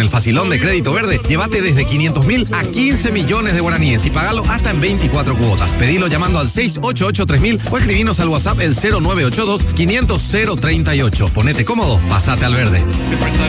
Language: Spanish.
facilón de Crédito Verde, llévate desde 500.000 a 15 millones de guaraníes y pagalo hasta en 24 cuotas. Pedilo llamando al 688-3000 o escribinos al WhatsApp el 0982-500-038. Ponete cómodo, pasate al verde.